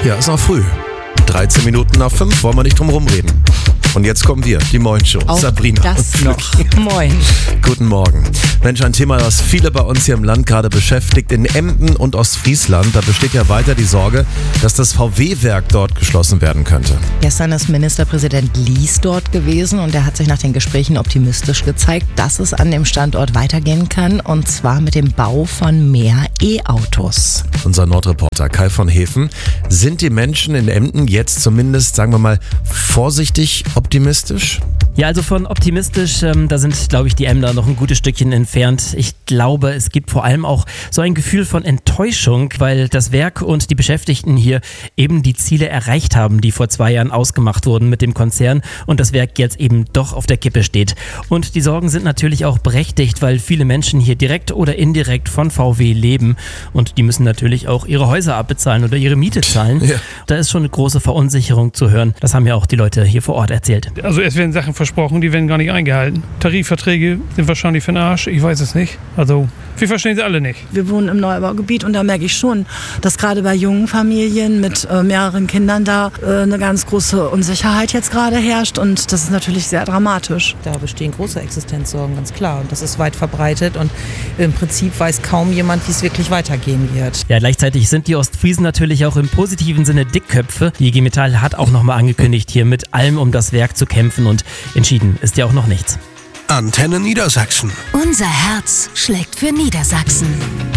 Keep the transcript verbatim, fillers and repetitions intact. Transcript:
Ja, ist noch früh. dreizehn Minuten nach fünf, wollen wir nicht drum rumreden. Und jetzt kommen wir, die Moin-Show. Auch Sabrina das und noch. Moin. Guten Morgen. Mensch, ein Thema, das viele bei uns hier im Land gerade beschäftigt. In Emden und Ostfriesland, da besteht ja weiter die Sorge, dass das V W-Werk dort geschlossen werden könnte. Gestern ist Ministerpräsident Lies dort gewesen und er hat sich nach den Gesprächen optimistisch gezeigt, dass es an dem Standort weitergehen kann, und zwar mit dem Bau von mehr E-Autos. Unser Nordreporter Kai von Hefen. Sind die Menschen in Emden jetzt zumindest, sagen wir mal, vorsichtig optimistisch? Ja, also von optimistisch, ähm, da sind, glaube ich, die Emder noch ein gutes Stückchen entfernt. Ich glaube, es gibt vor allem auch so ein Gefühl von Enttäuschung, weil das Werk und die Beschäftigten hier eben die Ziele erreicht haben, die vor zwei Jahren ausgemacht wurden mit dem Konzern, und das Werk jetzt eben doch auf der Kippe steht. Und die Sorgen sind natürlich auch berechtigt, weil viele Menschen hier direkt oder indirekt von V W leben, und die müssen natürlich auch ihre Häuser abbezahlen oder ihre Miete zahlen. Ja. Da ist schon eine große Verunsicherung zu hören. Das haben ja auch die Leute hier vor Ort erzählt. Also es werden Sachen versprochen, die werden gar nicht eingehalten. Tarifverträge sind wahrscheinlich für den Arsch, ich weiß es nicht. Also wir verstehen sie alle nicht. Wir wohnen im Neubaugebiet und da merke ich schon, dass gerade bei jungen Familien mit äh, mehreren Kindern da äh, eine ganz große Unsicherheit jetzt gerade herrscht, und das ist natürlich sehr dramatisch. Da bestehen große Existenzsorgen, ganz klar, und das ist weit verbreitet, und im Prinzip weiß kaum jemand, wie es wirklich weitergehen wird. Ja, gleichzeitig sind die Ostfriesen natürlich auch im positiven Sinne Dickköpfe. Die I G Metall hat auch nochmal angekündigt, hier mit allem um das Werk zu kämpfen, und entschieden ist ja auch noch nichts. Antenne Niedersachsen. Unser Herz schlägt für Niedersachsen.